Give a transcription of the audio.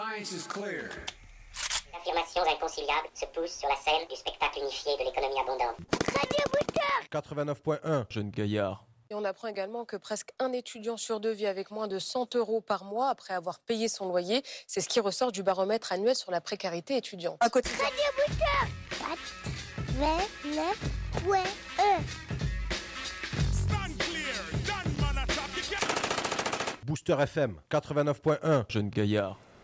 Science is clear. Affirmations inconciliables se poussent sur la scène du spectacle unifié de l'économie abondante. Radio Booster 89.1. Jeune Gaillard. Et on apprend également que presque un étudiant sur deux vit avec moins de 100 € par mois après avoir payé son loyer. C'est ce qui ressort du baromètre annuel sur la précarité étudiante. À côté Radio Booster 89. Ouais, Booster FM 89.1. Jeune Gaillard.